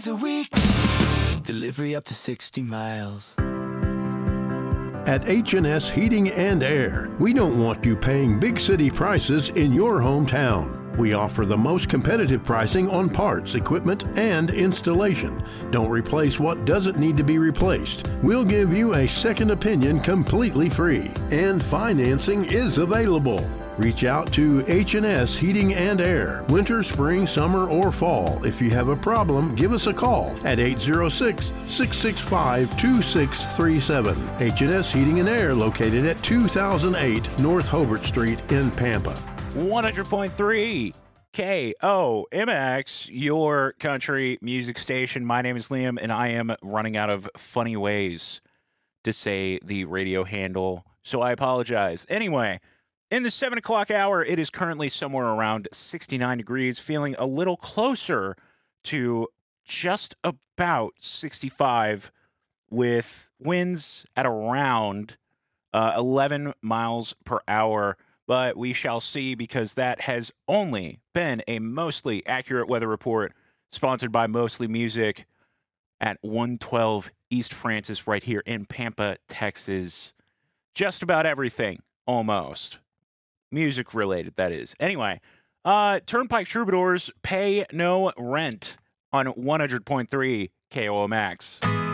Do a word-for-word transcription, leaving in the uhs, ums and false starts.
days a week. Delivery up to sixty miles. At H and S Heating and Air, we don't want you paying big city prices in your hometown. We offer the most competitive pricing on parts, equipment, and installation. Don't replace what doesn't need to be replaced. We'll give you a second opinion completely free, and financing is available. Reach out to H and S Heating and Air, winter, spring, summer, or fall. If you have a problem, give us a call at eight zero six, six six five, two six three seven. H and S Heating and Air, located at two thousand eight North Hobart Street in Pampa. one hundred point three K O M X, your country music station. My name is Liam, and I am running out of funny ways to say the radio handle, so I apologize. Anyway, in the seven o'clock hour, it is currently somewhere around sixty-nine degrees, feeling a little closer to just about sixty-five, with winds at around uh, eleven miles per hour. But we shall see, because that has only been a mostly accurate weather report sponsored by Mostly Music at one twelve East Francis right here in Pampa, Texas. Just about everything, almost. Music related, that is. Anyway, uh, Turnpike Troubadours, Pay No Rent on one hundred point three K O M X.